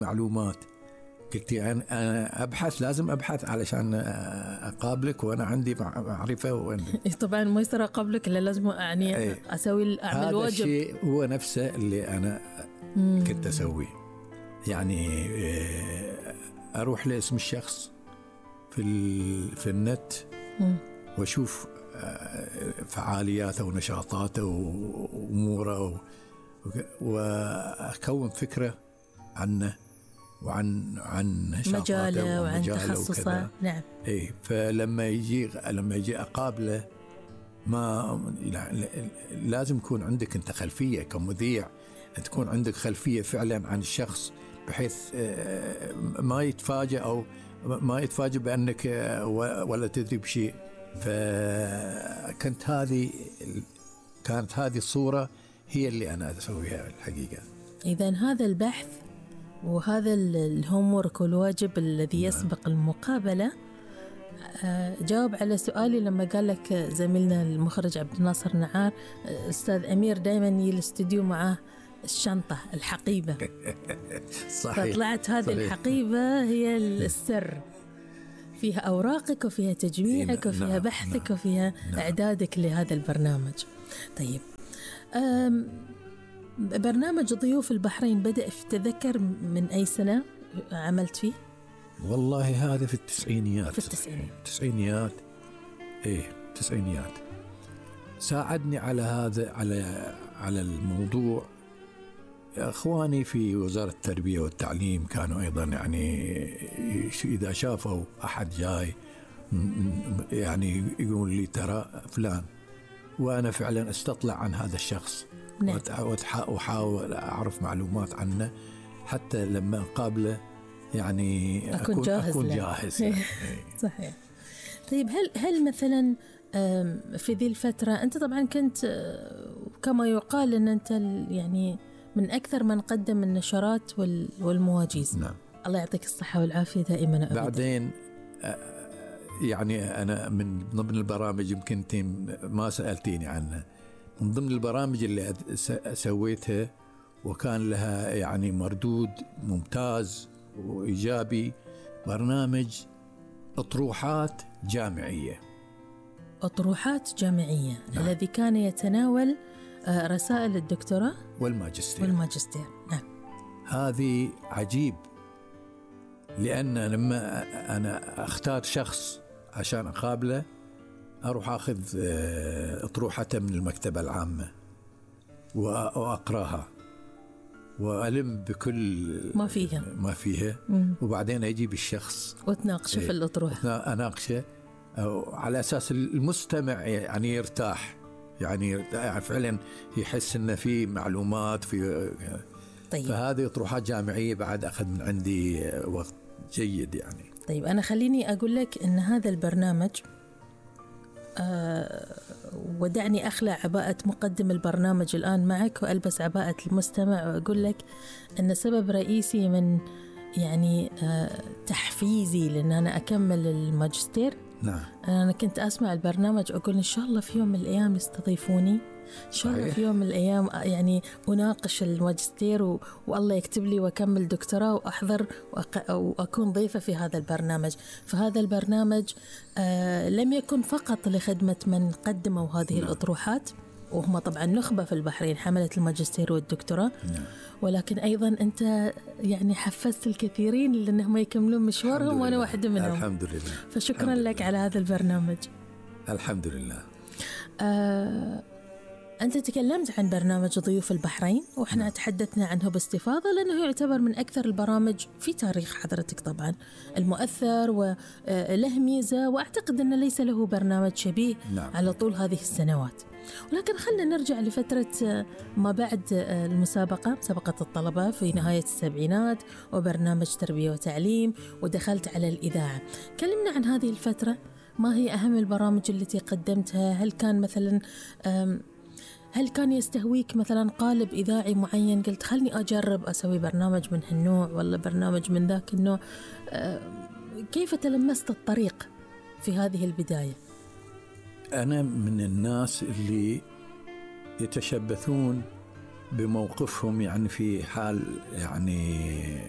معلومات. قلت أنا أبحث، لازم أبحث علشان أقابلك وأنا عندي معرفة طبعا ما يصير أقابلك إلا لازم يعني أسوي أعمل هذا واجب. هذا الشيء هو نفسه اللي أنا كنت أسويه. يعني أروح لاسم الشخص في النت وأشوف فعالياته ونشاطاته وأموره وأكون فكرة عنه وعن مجاله وعن تخصصه. نعم. فلما يجي أقابله ما لازم يكون عندك أنت خلفية كمذيع، تكون عندك خلفية فعلا عن الشخص، بحيث ما يتفاجئ بأنك ولا تدري بشيء. كانت هذه الصورة هي اللي أنا أسويها الحقيقة. إذن هذا البحث وهذا الهومورك والواجب الذي يسبق المقابلة جاوب على سؤالي لما قال لك زميلنا المخرج عبد الناصر نعار أستاذ أمير دايما يجي الاستوديو معاه الشنطة الحقيبة. صحيح. فطلعت هذه الحقيبة هي السر، فيها أوراقك وفيها تجميعك وفيها بحثك وفيها إعدادك لهذا البرنامج. طيب، برنامج ضيوف البحرين بدأ في تذكر من أي سنة عملت فيه؟ والله هذا في التسعينيات. التسعينيات. التسعينيات. ساعدني على هذا على الموضوع أخواني في وزارة التربية والتعليم، كانوا أيضا يعني إذا شافوا أحد جاي يعني يقول لي ترى فلان، وأنا فعلا استطلع عن هذا الشخص. نعم. وأحاول أعرف معلومات عنه حتى لما أقابله يعني أكون جاهز يعني. صحيح. طيب، هل مثلا في ذي الفترة أنت طبعا كنت كما يقال أن أنت يعني من أكثر من قدم النشرات والمواجيز. نعم. الله يعطيك الصحة والعافية دائما أبدا. بعدين يعني أنا من ضمن البرامج يمكن أنت ما سألتيني عنها، من ضمن البرامج اللي سويتها وكان لها يعني مردود ممتاز وإيجابي، برنامج أطروحات جامعية. نعم. الذي كان يتناول رسائل الدكتوراه والماجستير. نعم. هذه عجيب، لأن لما أنا أختار شخص عشان أقابله أروح أخذ أطروحته من المكتبة العامة وأقرأها وألم بكل ما فيها وبعدين أجيب الشخص وتناقشه في الأطروحة، أناقشه على أساس المستمع يعني يرتاح، يعني فعلا يحس إن في معلومات في. طيب. فهذه أطروحات جامعية بعد أخذ من عندي وقت جيد يعني. طيب، أنا خليني أقول لك إن هذا البرنامج ودعني أخلع عباءة مقدم البرنامج الآن معك وألبس عباءة المستمع وأقول لك أن سبب رئيسي من يعني تحفيزي لأن أنا أكمل الماجستير. نعم. أنا كنت أسمع البرنامج أقول إن شاء الله في يوم من الأيام يستضيفوني، إن شاء الله في يوم من الأيام يعني أناقش الماجستير والله يكتب لي وأكمل دكتوراه وأحضر وأكون ضيفة في هذا البرنامج. فهذا البرنامج لم يكن فقط لخدمة من قدموا هذه الأطروحات، وهم طبعا نخبة في البحرين حملة الماجستير والدكتوراه، ولكن أيضا أنت يعني حفزت الكثيرين لأنهم يكملون مشوارهم وأنا واحدة منهم. الحمد لله. فشكرا لك على هذا البرنامج. الحمد لله. أنت تكلمت عن برنامج ضيوف البحرين وإحنا تحدثنا عنه باستفاضة لأنه يعتبر من أكثر البرامج في تاريخ حضرتك طبعا المؤثر وله ميزة، وأعتقد أنه ليس له برنامج شبيه على طول هذه السنوات. ولكن خلنا نرجع لفترة ما بعد المسابقة، مسابقة الطلبة في نهاية السبعينات وبرنامج تربية وتعليم، ودخلت على الإذاعة. كلمنا عن هذه الفترة، ما هي أهم البرامج التي قدمتها؟ هل كان يستهويك مثلا قالب إذاعي معين قلت خلني أجرب أسوي برنامج من هالنوع ولا برنامج من ذاك النوع؟ كيف تلمست الطريق في هذه البداية؟ أنا من الناس اللي يتشبثون بموقفهم، يعني في حال يعني